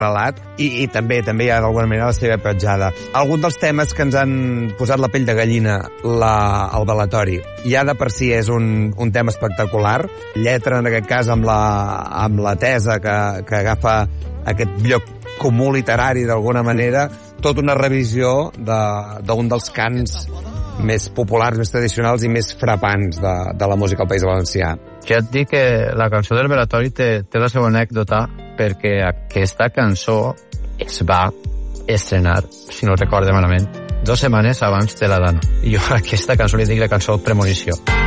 relat i també hi ha d'alguna manera la seva petjada. Algun dels temes que ens han posat la pell de gallina al Balatori ja de per si és un tema espectacular. Lletra, en aquest cas, amb la tesa que agafa aquest lloc comú literari d'alguna manera, tota una revisió d'un dels cants més populars, més tradicionals i més frapants de la música al País Valencià. Ja et dic que la cançó del Balatori té la seva anècdota, perquè aquesta cançó es va estrenar, si no recorde malament, 2 setmanes abans de la Dana. I jo a aquesta cançó li dic la cançó Premonició.